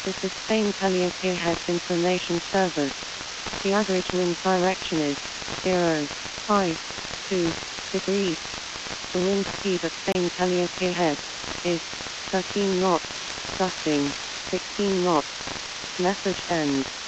This is Spain Calliope Head Information Service. The average wind direction is 0.52 degrees. The wind speed at Spain Calliope Head is 13 knots, gusting 16 knots. Message ends.